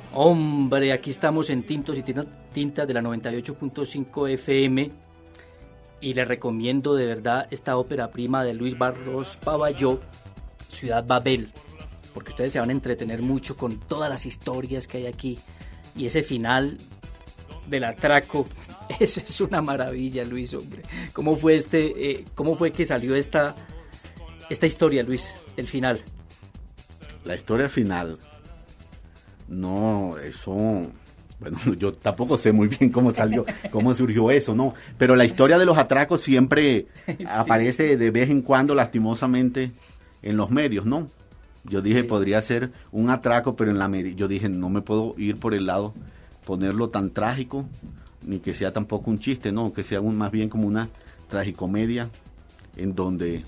Hombre, aquí estamos en Tintos y Tintas de la 98.5 FM y les recomiendo de verdad esta ópera prima de Luis Barros Pavalló, Ciudad Babel, porque ustedes se van a entretener mucho con todas las historias que hay aquí y ese final del atraco, eso es una maravilla, Luis, hombre. ¿Cómo fue que salió esta historia, Luis, el final? La historia final, no, eso, bueno, yo tampoco sé muy bien cómo salió, cómo surgió eso, ¿no? Pero la historia de los atracos siempre sí aparece de vez en cuando, lastimosamente, en los medios, ¿no? Yo dije, podría ser un atraco, pero yo dije, no me puedo ir por el lado, ponerlo tan trágico, ni que sea tampoco un chiste, ¿no? Que sea más bien como una tragicomedia, en donde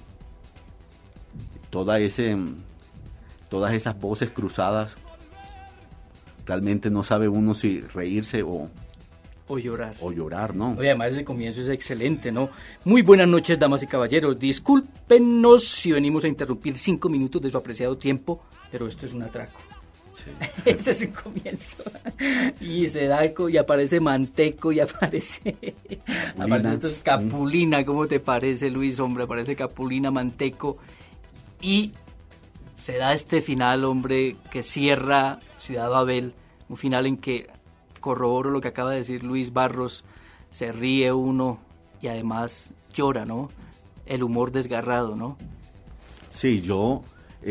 todas esas voces cruzadas, realmente no sabe uno si reírse o llorar. O llorar, ¿no? Oye, además ese comienzo es excelente, ¿no? Muy buenas noches, damas y caballeros. Discúlpenos si venimos a interrumpir 5 minutos de su apreciado tiempo, pero esto es un atraco. Sí. Ese es un comienzo. Y se da y aparece Manteco y aparece esto es Capulina. ¿Cómo te parece, Luis, hombre? Aparece Capulina, Manteco y se da este final, hombre, que cierra Ciudad Babel, un final en que corroboro lo que acaba de decir Luis Barros, se ríe uno y además llora, ¿no? El humor desgarrado, ¿no? Sí, yo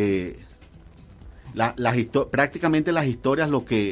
prácticamente las historias,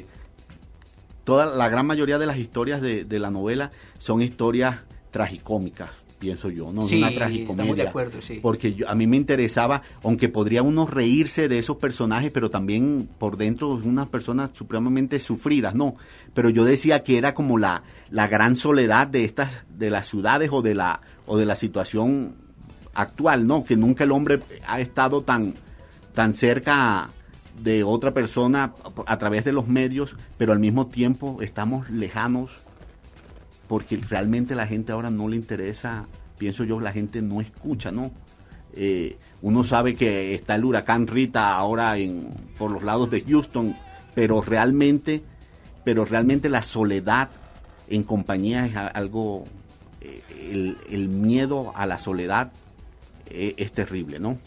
la gran mayoría de las historias de la novela son historias tragicómicas, pienso yo, ¿no? Sí, una tragicomedia. Estamos de acuerdo, sí. Porque a mí me interesaba, aunque podría uno reírse de esos personajes, pero también por dentro unas personas supremamente sufridas, ¿no? Pero yo decía que era como la gran soledad de las ciudades o de la situación actual, ¿no? Que nunca el hombre ha estado tan cerca de otra persona a través de los medios, pero al mismo tiempo estamos lejanos, porque realmente la gente ahora no le interesa, pienso yo, la gente no escucha, ¿no? Uno sabe que está el huracán Rita ahora por los lados de Houston, pero realmente la soledad en compañía es algo, el miedo a la soledad es terrible, ¿no?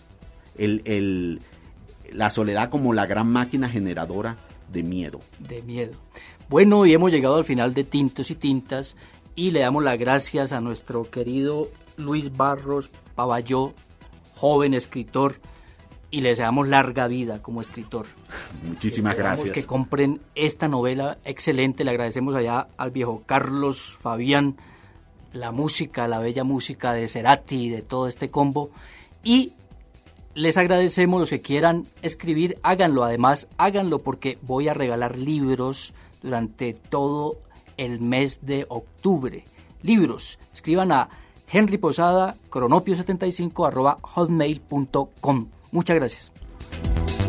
La soledad como la gran máquina generadora de miedo. De miedo. Bueno, y hemos llegado al final de Tintos y Tintas y le damos las gracias a nuestro querido Luis Barros Pavalló, joven escritor, y le deseamos larga vida como escritor. Muchísimas gracias. Que compren esta novela excelente. Le agradecemos allá al viejo Carlos Fabián, la música, la bella música de Cerati y de todo este combo. Y les agradecemos los que quieran escribir, háganlo. Además, háganlo porque voy a regalar libros durante todo el mes de octubre. Libros, escriban a Henry Posada, cronopio75 @hotmail.com. Muchas gracias.